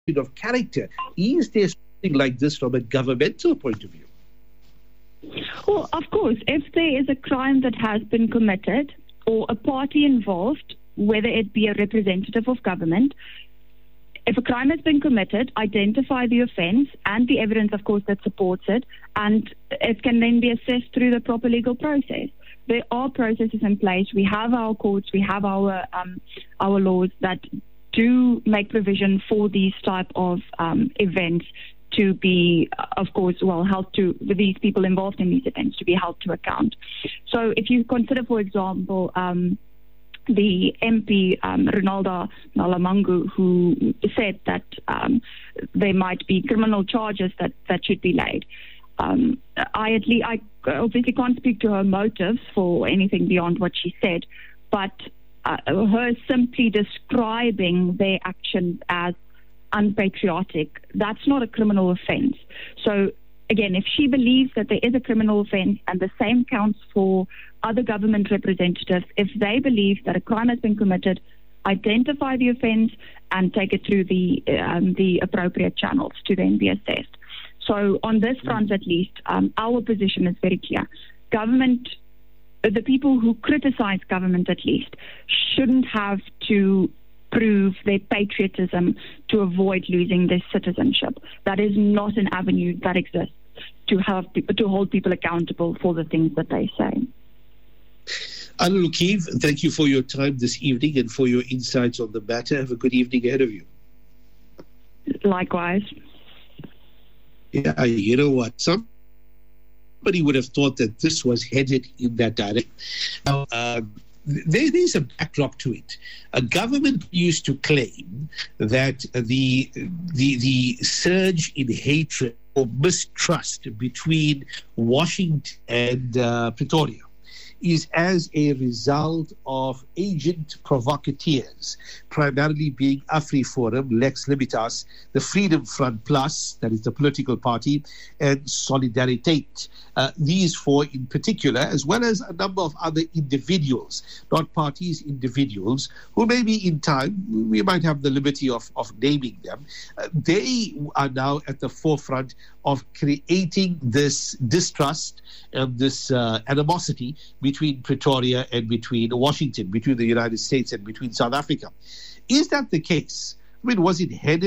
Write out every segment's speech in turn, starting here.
of character. Is there something like this from a governmental point of view? Well, of course, if there is a crime that has been committed or a party involved, whether it be a representative of government, if a crime has been committed, identify the offence and the evidence, of course, that supports it, and it can then be assessed through the proper legal process. There are processes in place. We have our courts, we have our laws that do make provision for these type of events to be, of course, held to these people involved in these events to be held to account. So if you consider, for example, the MP, Ronaldo Nalamangu, who said that there might be criminal charges that should be laid. I obviously can't speak to her motives for anything beyond what she said, but her simply describing their actions as unpatriotic, that's not a criminal offence. So again, if she believes that there is a criminal offence, and the same counts for other government representatives, if they believe that a crime has been committed, identify the offence and take it through the appropriate channels to then be assessed. So on this front, at least, our position is very clear. Government, the people who criticize government at least, shouldn't have to prove their patriotism to avoid losing their citizenship. That is not an avenue that exists to hold people accountable for the things that they say. Anu Lukiv, thank you for your time this evening and for your insights on the matter. Have a good evening ahead of you. Likewise. Yeah, you know what? Somebody would have thought that this was headed in that direction. Now, there's a backdrop to it. A government used to claim that the surge in hatred or mistrust between Washington and Pretoria is as a result of agent provocateurs, primarily being AfriForum, Lex Libertas, the Freedom Front Plus, that is the political party, and Solidariteit. These four in particular, as well as a number of other individuals, not parties, individuals, who maybe in time, we might have the liberty of naming them. They are now at the forefront of creating this distrust and this animosity between Pretoria and between Washington, between the United States and between South Africa. Is that the case? I mean, was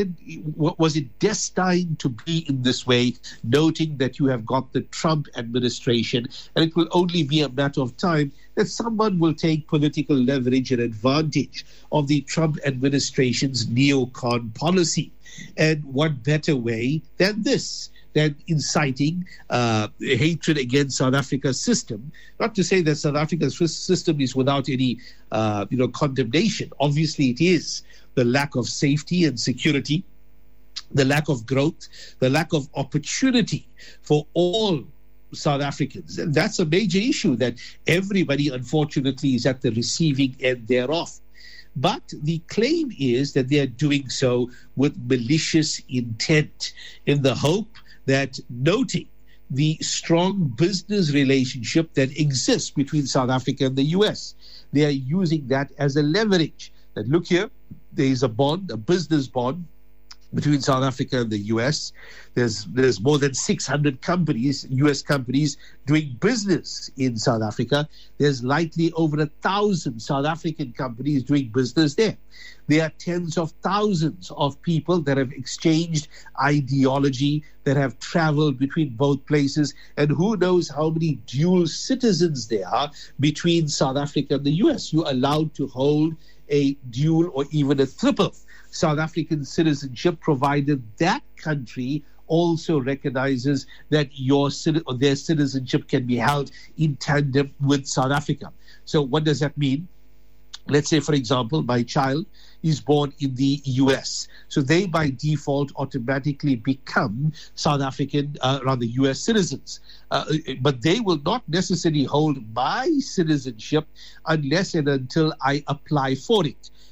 it destined to be in this way, noting that you have got the Trump administration, and it will only be a matter of time that someone will take political leverage and advantage of the Trump administration's neocon policy? And what better way than this? Than inciting hatred against South Africa's system. Not to say that South Africa's system is without any, condemnation. Obviously, it is. The lack of safety and security, the lack of growth, the lack of opportunity for all South Africans. And that's a major issue that everybody, unfortunately, is at the receiving end thereof. But the claim is that they are doing so with malicious intent, in the hope that, noting the strong business relationship that exists between South Africa and the US, they are using that as a leverage. That, look here, there is a bond, a business bond between South Africa and the US. There's more than 600 companies, US companies, doing business in South Africa. There's likely over 1,000 South African companies doing business there. There are tens of thousands of people that have exchanged ideology, that have traveled between both places, and who knows how many dual citizens there are between South Africa and the US. You're allowed to hold a dual or even a triple South African citizenship, provided that country also recognizes that their citizenship can be held in tandem with South Africa. So what does that mean? Let's say, for example, my child is born in the US. So they, by default, automatically become South African, US citizens. But they will not necessarily hold my citizenship unless and until I apply for it.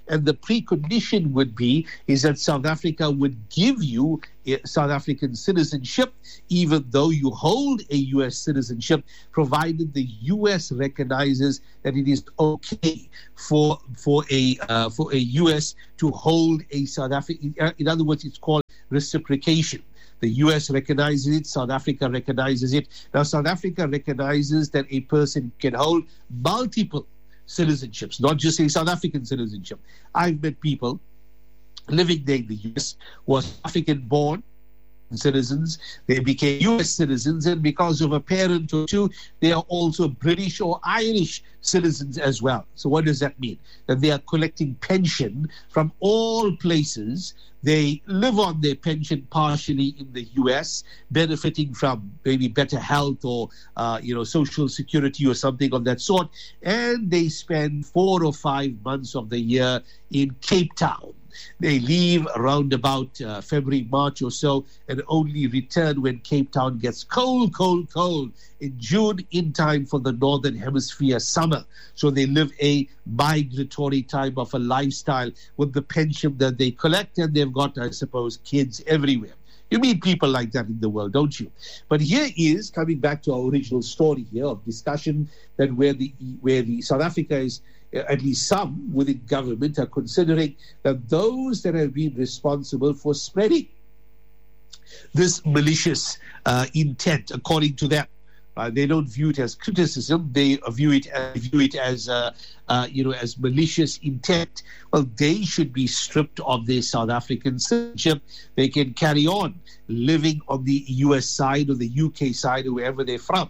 and the precondition would be is that South Africa would give you South African citizenship, even though you hold a U.S. citizenship, provided the U.S. recognizes that it is okay for a U.S. to hold a South African. In other words, it's called reciprocation. The U.S. recognizes it, South Africa recognizes it. Now, South Africa recognizes that a person can hold multiple citizenships, not just a South African citizenship. I've met people living there in the U.S. who are South African-born citizens. They became U.S. citizens, and because of a parent or two, they are also British or Irish citizens as well. So what does that mean? That they are collecting pension from all places. They live on their pension partially in the U.S., benefiting from maybe better health or Social Security or something of that sort, and they spend 4 or 5 months of the year in Cape Town. They leave around about February, March or so, and only return when Cape Town gets cold in June, in time for the Northern Hemisphere summer. So they live a migratory type of a lifestyle with the pension that they collect, and they've got, I suppose, kids everywhere. You meet people like that in the world, don't you? But here is, coming back to our original story here of discussion, that where the South Africa is, at least some within government are considering that those that have been responsible for spreading this malicious intent, according to them, they don't view it as criticism. They view it as as malicious intent. Well, they should be stripped of their South African citizenship. They can carry on living on the US side or the UK side or wherever they're from.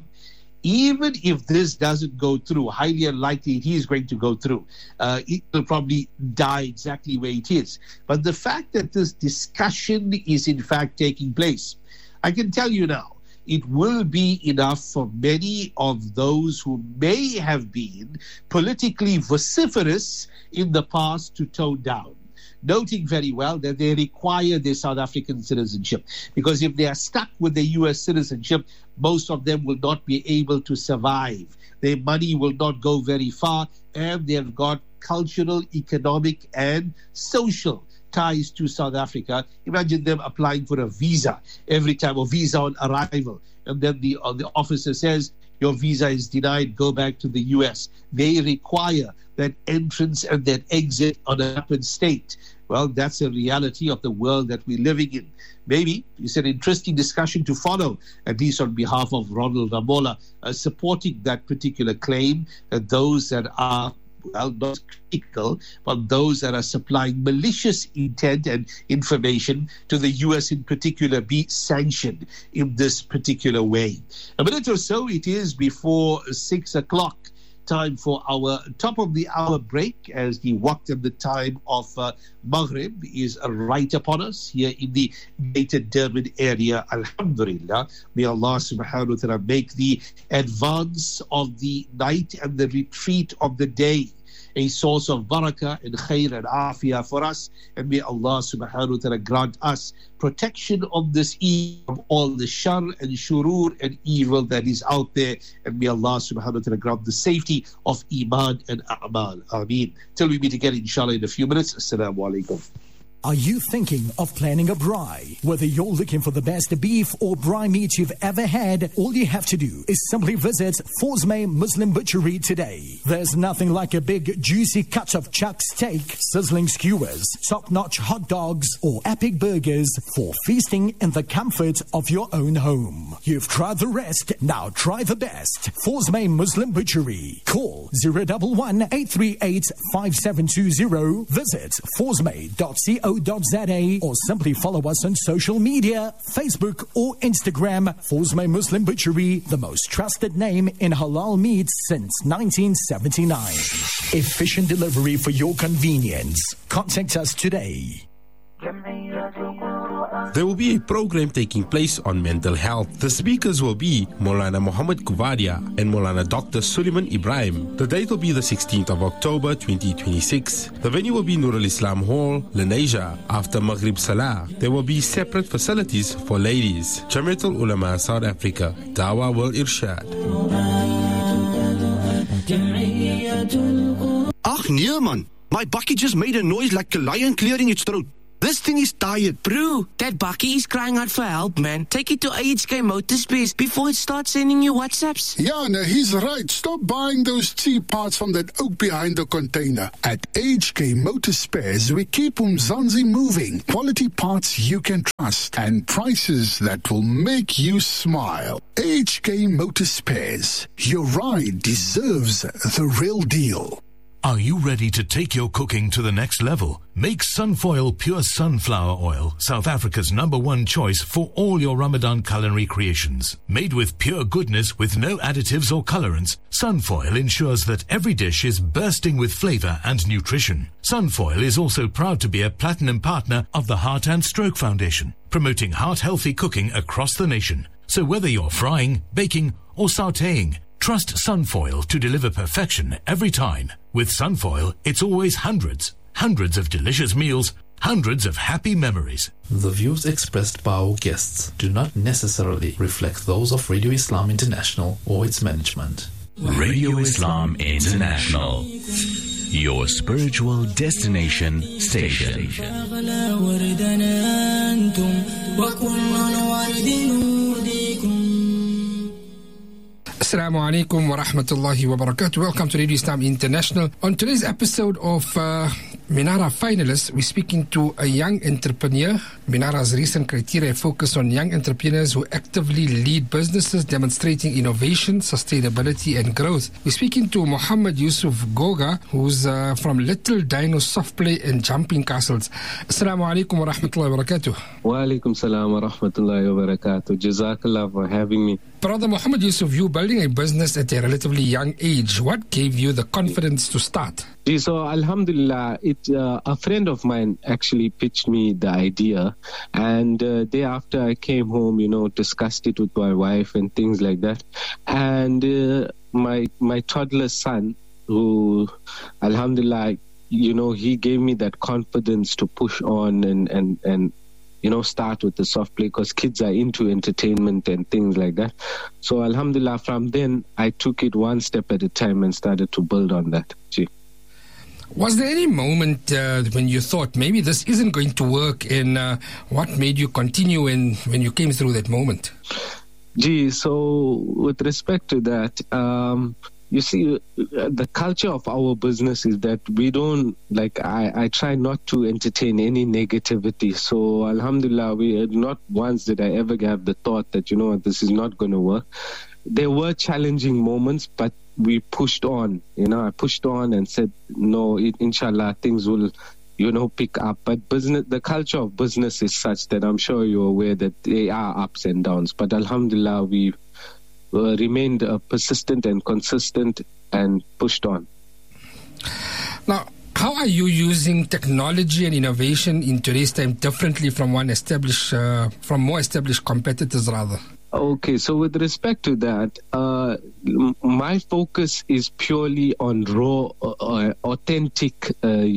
Even if this doesn't go through, highly unlikely it is going to go through. It will probably die exactly where it is. But the fact that this discussion is in fact taking place, I can tell you now, it will be enough for many of those who may have been politically vociferous in the past to tone down, noting very well that they require their South African citizenship. Because if they are stuck with their U.S. citizenship, most of them will not be able to survive. Their money will not go very far, and they've got cultural, economic, and social ties to South Africa. Imagine them applying for a visa every time, or visa on arrival, and then the officer says, your visa is denied, go back to the US. They require that entrance and that exit on a rapid state. Well, that's a reality of the world that we're living in. Maybe it's an interesting discussion to follow, at least on behalf of Ronald Ramola, supporting that particular claim that those that are, well, not critical, but those that are supplying malicious intent and information to the U.S. in particular be sanctioned in this particular way. A minute or so, it is before 6 o'clock. Time for our top of the hour break, as the waqt and the time of Maghrib is right upon us here in the Greater Durban area. Alhamdulillah, may Allah subhanahu wa ta'ala make the advance of the night and the retreat of the day a source of barakah and khair and afiyah for us, and may Allah subhanahu wa ta'ala grant us protection of this evil, from all the shar and shurur and evil that is out there, and may Allah subhanahu wa ta'ala grant the safety of iman and a'mal. Ameen. Till we meet again inshallah in a few minutes. Assalamu alaikum. Are you thinking of planning a braai? Whether you're looking for the best beef or braai meat you've ever had, all you have to do is simply visit Forsmay Muslim Butchery today. There's nothing like a big juicy cut of chuck steak, sizzling skewers, top-notch hot dogs, or epic burgers for feasting in the comfort of your own home. You've tried the rest, now try the best. Forsmay Muslim Butchery. Call 011-838-5720. Visit forsmay.co.za or simply follow us on social media, Facebook or Instagram. Forsmay Muslim Butchery, the most trusted name in halal meat since 1979. Efficient delivery for your convenience. Contact us today. There will be a program taking place on mental health. The speakers will be Maulana Muhammad Kuvadia and Maulana Dr. Suleiman Ibrahim. The date will be the 16th of October 2026. The venue will be Nur al-Islam Hall, Lenasia. After Maghrib Salah, there will be separate facilities for ladies. Jamiatul Ulama South Africa, Dawah wal Irshad. Ach nee man, My bakkie just made a noise like a lion clearing its throat. This thing is tired. Bro, that bakkie is crying out for help, man. Take it to AHK Motorspares before it starts sending you WhatsApps. Yeah, no, he's right. Stop buying those cheap parts from that oak behind the container. At AHK Motorspares, we keep Umzansi moving. Quality parts you can trust and prices that will make you smile. AHK Motorspares. Your ride deserves the real deal. Are you ready to take your cooking to the next level? Make Sunfoil Pure Sunflower Oil, South Africa's #1 choice for all your Ramadan culinary creations. Made with pure goodness with no additives or colorants, Sunfoil ensures that every dish is bursting with flavor and nutrition. Sunfoil is also proud to be a platinum partner of the Heart and Stroke Foundation, promoting heart-healthy cooking across the nation. So whether you're frying, baking, or sautéing, trust Sunfoil to deliver perfection every time. With Sunfoil, it's always hundreds of delicious meals, hundreds of happy memories. The views expressed by our guests do not necessarily reflect those of Radio Islam International or its management. Radio Islam International, your spiritual destination station. Assalamu alaikum wa rahmatullahi wa barakatuh. Welcome to Radio Islam International. On today's episode of Minara Finalists, we're speaking to a young entrepreneur. Minara's recent criteria focus on young entrepreneurs who actively lead businesses demonstrating innovation, sustainability and growth. We're speaking to Muhammad Yusuf Goga, who's from Little Dino Soft Play and Jumping Castles. Assalamu alaikum wa rahmatullahi wa barakatuh. Wa alaikum salam wa rahmatullahi wa barakatuh. Jazakallah for having me. Brother Muhammad Yusuf, you building a business at a relatively young age. What gave you the confidence to start? So, alhamdulillah, a friend of mine actually pitched me the idea. And day after I came home, discussed it with my wife and things like that. And my toddler son, who, alhamdulillah, he gave me that confidence to push on and start with the soft play, because kids are into entertainment and things like that. So alhamdulillah, from then I took it one step at a time and started to build on that. Was there any moment when you thought maybe this isn't going to work, and what made you continue when you came through that moment? So with respect to that, you see, the culture of our business is that we don't, I try not to entertain any negativity. So, alhamdulillah, not once did I ever have the thought that, this is not going to work. There were challenging moments, but we pushed on. I pushed on and said, no, inshallah, things will, pick up. But the culture of business is such that I'm sure you're aware that there are ups and downs. But alhamdulillah, we remained persistent and consistent and pushed on. Now, how are you using technology and innovation in today's time differently from more established competitors rather? Okay, so with respect to that, my focus is purely on raw, authentic,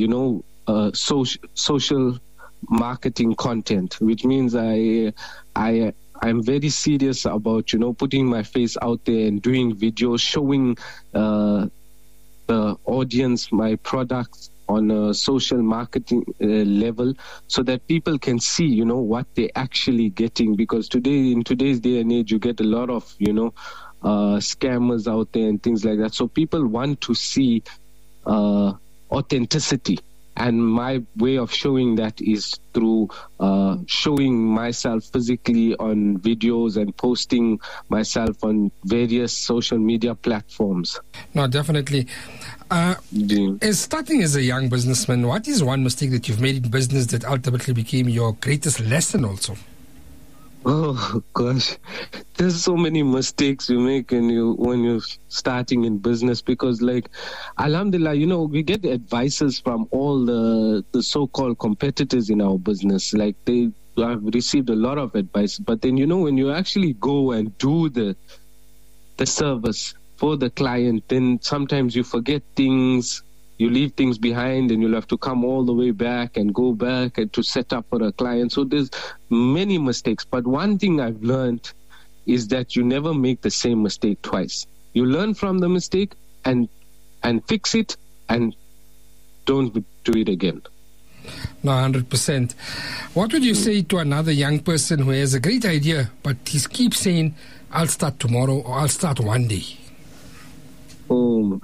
social marketing content, which means I'm very serious about, putting my face out there and doing videos, showing the audience my products on a social marketing level, so that people can see, what they're actually getting. Because in today's day and age, you get a lot of, scammers out there and things like that. So people want to see authenticity. And my way of showing that is through showing myself physically on videos and posting myself on various social media platforms. No, definitely. Starting as a young businessman, what is one mistake that you've made in business that ultimately became your greatest lesson also? Oh gosh, there's so many mistakes you make when you're starting in business, because alhamdulillah, we get advices from all the so-called competitors in our business. I've received a lot of advice, but then when you actually go and do the service for the client, then sometimes you forget things. You leave things behind and you'll have to come all the way back and go back and to set up for a client. So there's many mistakes. But one thing I've learned is that you never make the same mistake twice. You learn from the mistake and fix it and don't do it again. No, 100%. What would you say to another young person who has a great idea, but he keeps saying, I'll start tomorrow or I'll start one day? Oh,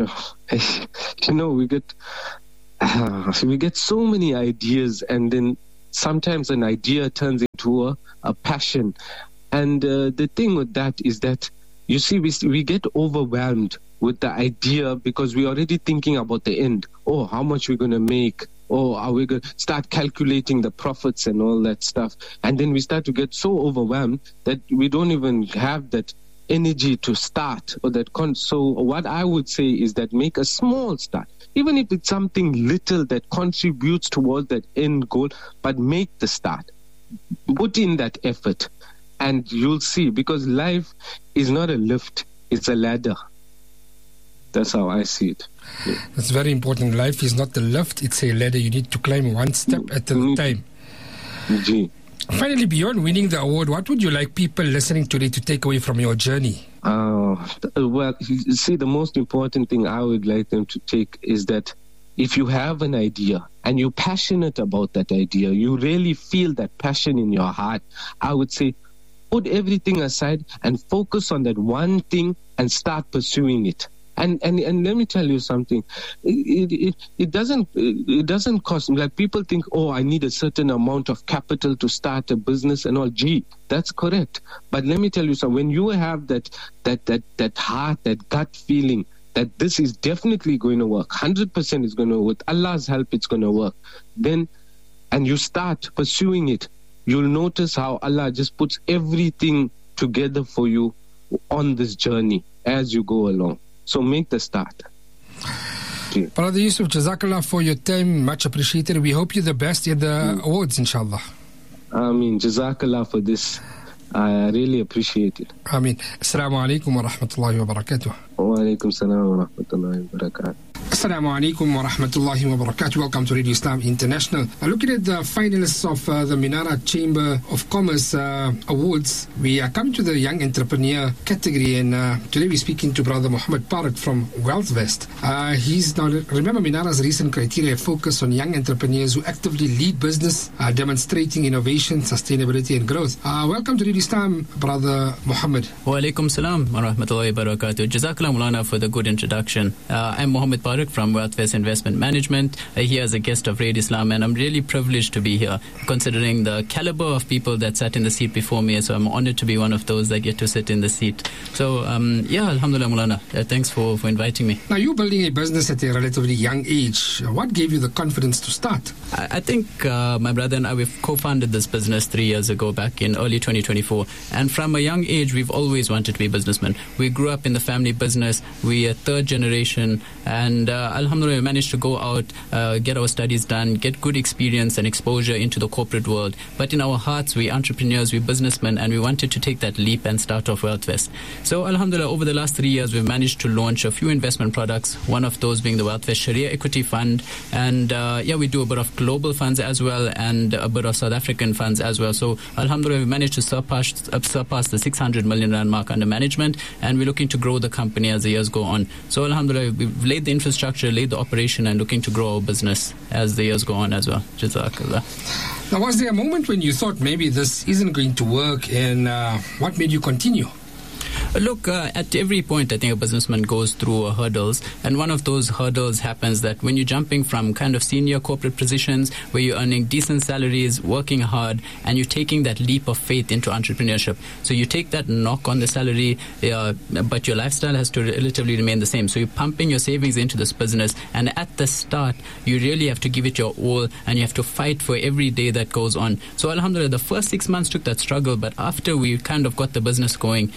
we get so many ideas, and then sometimes an idea turns into a passion. And the thing with that is that, you see, we get overwhelmed with the idea because we're already thinking about the end. Oh, how much we're going to make. Oh, are we going to start calculating the profits and all that stuff? And then we start to get so overwhelmed that we don't even have that energy to start. So what I would say is that make a small start. Even if it's something little that contributes towards that end goal, but make the start. Put in that effort. And you'll see, because life is not a lift, it's a ladder. That's how I see it. Yeah. That's very important. Life is not a lift, it's a ladder. You need to climb one step at a time. Finally, beyond winning the award, what would you like people listening today to take away from your journey? Well, you see, the most important thing I would like them to take is that if you have an idea and you're passionate about that idea, you really feel that passion in your heart, I would say put everything aside and focus on that one thing and start pursuing it. And let me tell you something. It doesn't cost. Like, people think, oh, I need a certain amount of capital to start a business and all. Gee, that's correct. But let me tell you something. When you have that heart, that gut feeling that this is definitely going to work, 100% is going to work. With Allah's help, it's going to work. Then, and you start pursuing it, you'll notice how Allah just puts everything together for you on this journey as you go along. So make the start. Brother Yusuf, Jazakallah for your time. Much appreciated. We hope you the best at the awards, inshallah. Jazakallah for this. I really appreciate it. Assalamu alaikum wa rahmatullahi wa barakatuh. Wa alaikum salam wa rahmatullahi wa barakatuh. Assalamu alaikum wa rahmatullahi wa barakatuh. Welcome to Radio Islam International. Looking at the finalists of the Menara Chamber of Commerce Awards, we are coming to the Young Entrepreneur category, and today we're speaking to Brother Muhammad Parak from WealthVest. Remember, Menara's recent criteria focus on young entrepreneurs who actively lead business, demonstrating innovation, sustainability and growth. Welcome to Radio Islam, Brother Muhammad. Wa alaikum salam wa rahmatullahi wa barakatuh. Jazakallah Mulana for the good introduction. I'm Muhammad Parak from WealthVest Investment Management, here as a guest of Radio Islam, and I'm really privileged to be here considering the caliber of people that sat in the seat before me, so I'm honored to be one of those that get to sit in the seat. So Alhamdulillah Mulana, thanks for inviting me. Now, you're building a business at a relatively young age. What gave you the confidence to start? I think my brother and I, we've co-founded this business 3 years ago, back in early 2024, and from a young age we've always wanted to be businessmen. We grew up in the family business. We are third generation, and Alhamdulillah, we managed to go out, get our studies done, get good experience and exposure into the corporate world. But in our hearts, we're entrepreneurs, we're businessmen, and we wanted to take that leap and start off WealthVest. So Alhamdulillah, over the last 3 years, we've managed to launch a few investment products, one of those being the WealthVest Sharia Equity Fund. And we do a bit of global funds as well, and a bit of South African funds as well. So Alhamdulillah, we managed to surpass the 600 million rand mark under management, and we're looking to grow the company as the years go on. So Alhamdulillah, we've laid the infrastructure, laid the operation, and looking to grow our business as the years go on as well. Jazakallah. Now, was there a moment when you thought maybe this isn't going to work, and what made you continue? Look, at every point, I think a businessman goes through hurdles, and one of those hurdles happens that when you're jumping from kind of senior corporate positions where you're earning decent salaries, working hard, and you're taking that leap of faith into entrepreneurship. So you take that knock on the salary, but your lifestyle has to relatively remain the same. So you're pumping your savings into this business, and at the start, you really have to give it your all, and you have to fight for every day that goes on. So Alhamdulillah, the first 6 months took that struggle, but after we kind of got the business going,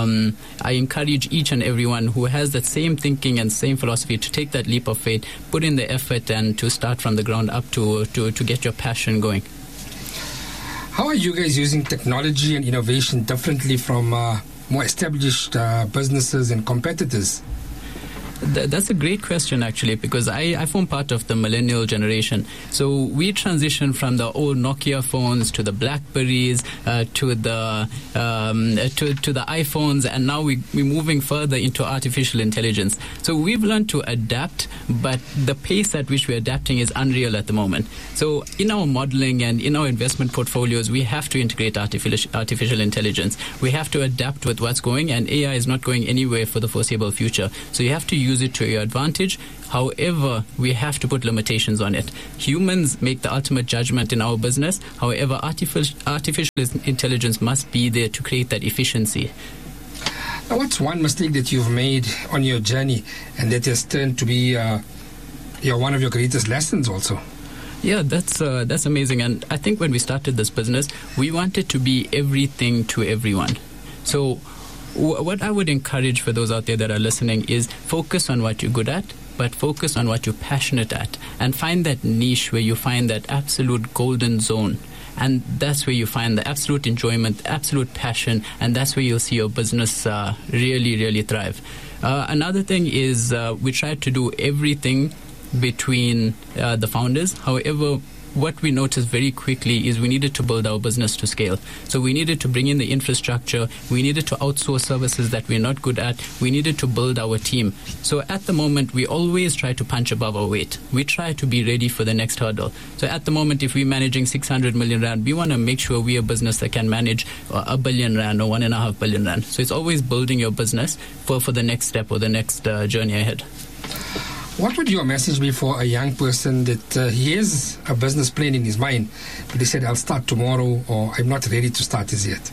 I encourage each and everyone who has that same thinking and same philosophy to take that leap of faith, put in the effort, and to start from the ground up to get your passion going. How are you guys using technology and innovation differently from more established businesses and competitors? That's a great question, actually, because I form part of the millennial generation. So we transitioned from the old Nokia phones to the Blackberries, to the iPhones, and now we're moving further into artificial intelligence. So we've learned to adapt, but the pace at which we're adapting is unreal at the moment. So in our modeling and in our investment portfolios, we have to integrate artificial intelligence. We have to adapt with what's going, and AI is not going anywhere for the foreseeable future. So you have to use it to your advantage. However, we have to put limitations on it. Humans make the ultimate judgment in our business. However, artificial intelligence must be there to create that efficiency. Now, what's one mistake that you've made on your journey and that has turned to be one of your greatest lessons also? Yeah, that's amazing. And I think when we started this business, we wanted to be everything to everyone. So what I would encourage for those out there that are listening is focus on what you're good at, but focus on what you're passionate at, and find that niche where you find that absolute golden zone. And that's where you find the absolute enjoyment, absolute passion, and that's where you'll see your business really, really thrive. Another thing is we try to do everything between the founders. However, what we noticed very quickly is we needed to build our business to scale. So we needed to bring in the infrastructure. We needed to outsource services that we're not good at. We needed to build our team. So at the moment, we always try to punch above our weight. We try to be ready for the next hurdle. So at the moment, if we're managing 600 million rand, we want to make sure we're a business that can manage 1 billion rand or 1.5 billion rand. So it's always building your business for the next step or the next journey ahead. What would your message be for a young person that he has a business plan in his mind, but he said, I'll start tomorrow, or I'm not ready to start as yet?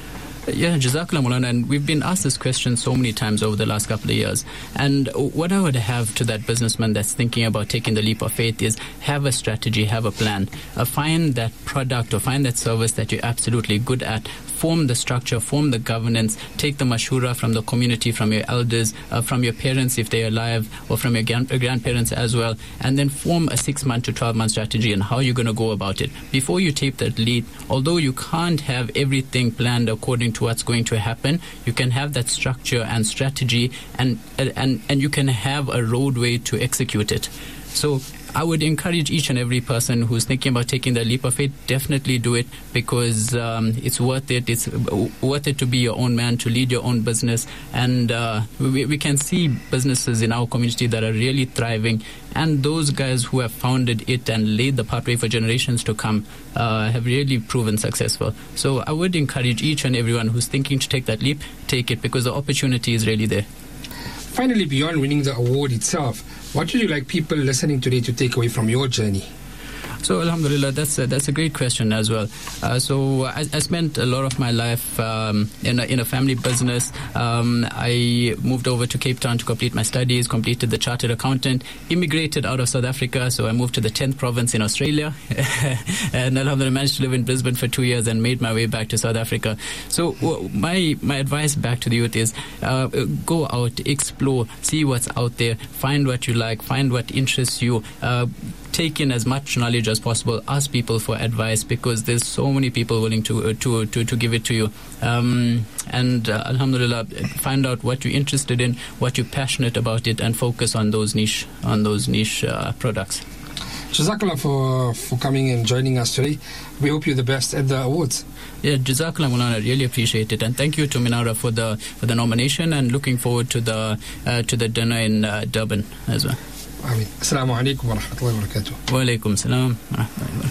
Yeah, Jazakallah Maulana, and we've been asked this question so many times over the last couple of years. And what I would have to that businessman that's thinking about taking the leap of faith is have a strategy, have a plan. Find that product or find that service that you're absolutely good at. Form the structure, form the governance, take the mashura from the community, from your elders, from your parents if they're alive, or from your grandparents as well, and then form a 6-month to 12-month strategy and how you're going to go about it. Before you take that lead, although you can't have everything planned according to what's going to happen, you can have that structure and strategy, and you can have a roadway to execute it. So I would encourage each and every person who's thinking about taking the leap of faith, definitely do it, because it's worth it. It's worth it to be your own man, to lead your own business. And we can see businesses in our community that are really thriving. And those guys who have founded it and laid the pathway for generations to come have really proven successful. So I would encourage each and everyone who's thinking to take that leap, take it, because the opportunity is really there. Finally, beyond winning the award itself, what would you like people listening today to take away from your journey? So, alhamdulillah, that's a great question as well. So I spent a lot of my life in a family business. I moved over to Cape Town to complete my studies, completed the chartered accountant, immigrated out of South Africa, so I moved to the 10th province in Australia, and alhamdulillah managed to live in Brisbane for 2 years and made my way back to South Africa. So my advice back to the youth is go out, explore, see what's out there, find what you like, find what interests you, take in as much knowledge as possible, ask people for advice, because there's so many people willing to give it to you. And alhamdulillah, find out what you're interested in, what you're passionate about it, and focus on those niche products. Jazakallah for coming and joining us today. We hope you're the best at the awards. Yeah, Jazakallah Maulana, really appreciate it, and thank you to Minara for the nomination, and looking forward to the dinner in Durban as well. Assalamu alaikum wa rahmatullahi wa barakatuh. Wa alaikum salam wa rahmatullahi wa barakatuh.